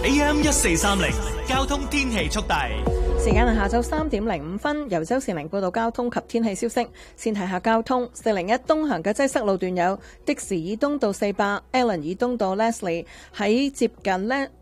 AM1430交通天氣速遞。 時間係下晝3點05分，由周善玲報道交通及天氣消息。先睇下交通，401東行嘅擠塞路段有的士以東到400 Allen 以東到 Leslie 喺接近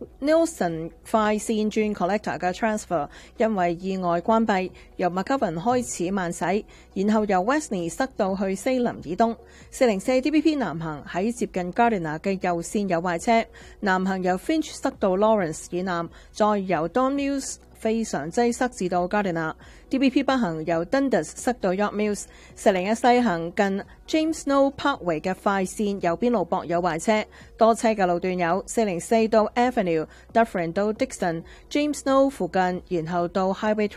Nelson 快線轉 Collector 嘅 Transfer 因為意外關閉，由 McGovern 開始慢駛，然後由 Westney 塞到去西林以東。404 DBP 南行喺接近 Gardiner 嘅右線有壞車，南行由 Finch 塞到 Lawrence 以南，再由 Don Mills非常擠塞至到 Gardiner。DBP 北行由 Dundas 塞到 York Mills。401西行近 James Snow Parkway 嘅快線右邊路駁有壞車，多車嘅路段有404到 Avenue、Dufferin 到 Dixon、James Snow 附近，然後到 Highway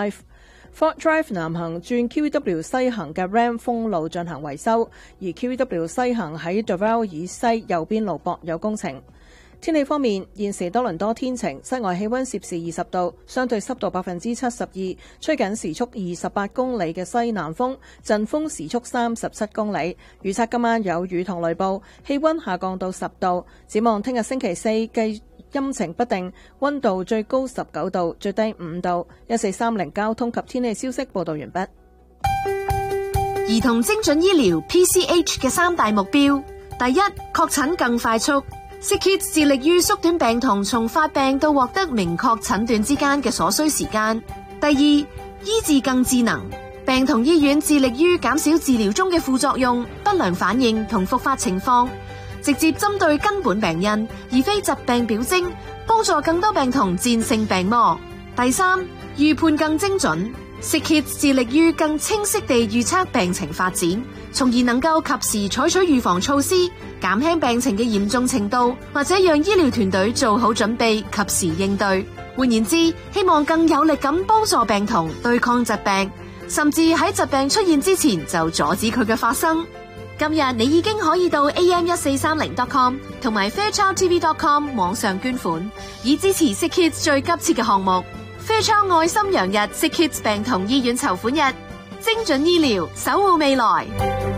25。Fort Drive 南行轉 QEW 西行嘅 Ram 封路進行維修，而 QEW 西行喺 Doval 以西右邊路駁有工程。天氣方面，現時多倫多天晴，室外氣溫攝氏20度，相對濕度72%，吹緊時速28公里嘅西南風，陣風時速37公里。預測今晚有雨同雷暴，氣溫下降到10度。展望聽日星期四繼陰晴不定，溫度最高19度，最低5度。1430交通及天氣消息報道完畢。 兒童精準醫療 PCH 嘅3大目標：第一，確診更快速。SickKids 致力於縮短病童從發病到獲得明確診斷之間嘅所需時間。第二，醫治更智能。病童醫院致力於減少治療中嘅副作用、不良反應同復發情況，直接針對根本病因，而非疾病表徵，幫助更多病童戰勝病魔。第三，預判更精準。SickKids 致力於更清晰地預測病情發展，從而能夠及時採取預防措施，減輕病情嘅嚴重程度，或者讓醫療團隊做好準備，及時應對。換言之，希望更有力咁幫助病童對抗疾病，甚至喺疾病出現之前就阻止佢嘅發生。今日你已經可以到 am1430.com 同埋 fairchildtv.com 網上捐款，以支持 SickKids 最急切嘅項目。Fairchild 愛心洋日 SickKids 病童醫院籌款日，精準醫療，守護未來。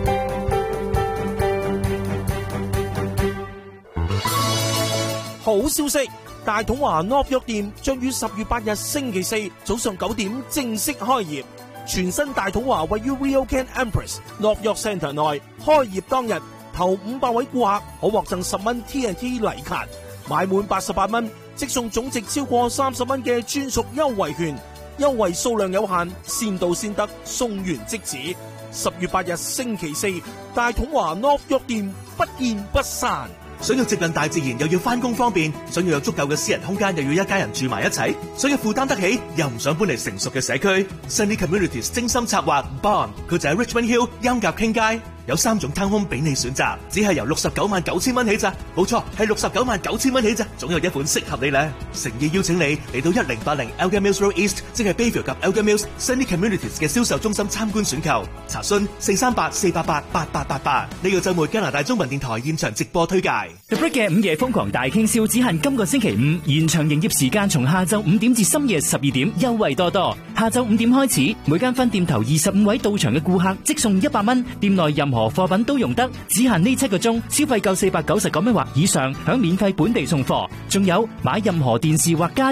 好消息，大統華 North York 店將於10月8日星期四早上9點正式開業。全新大統華位於 RioCan Empress North York Centre 內，開業當日頭500位顧客可獲贈10蚊 T&T 禮卡，買滿88蚊即送總值超過30蚊嘅專屬優惠券，優惠數量有限，先到先得，送完即止。10月8日星期四，大統華 North York 店不見不散。 想要接近大自然又要返工方便，想要有足夠嘅私人空間又要一家人住埋一齊，想要負擔得起又唔想搬嚟成熟嘅社區， Sunny Communities 精心策劃 Bond， 佢就喺 Richmond Hill 優甲傾街，有3種 townhome 俾你選擇，只係由699000蚊起咋，冇錯係699000蚊起咋，總有一款適合你咧。誠意邀請你嚟到1080 Elgin Mills Road East， 即係 Bayview 及 Elgin Mills Sunny Communities 嘅銷售中心參觀選購，查詢438-488-8888。呢個週末加拿大中文電台現場直播推介。 The Break 嘅午夜瘋狂大傾銷只限今個星期五，現場營業時間從下晝5點至深夜12點，優惠多多。下晝5點開始，每間分店頭25位到場嘅顧客即送100蚊，店內任何貨品都用得，只限呢7個鐘，消費夠499蚊或以上，享免費本地送貨。仲有買任何電視或家